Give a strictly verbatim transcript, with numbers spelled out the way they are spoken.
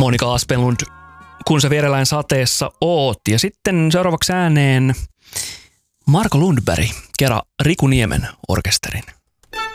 Monika Aspelund, kun sä vierellään sateessa oot. Ja sitten seuraavaksi ääneen Marko Lundberg, kerran Riku Niemen orkesterin.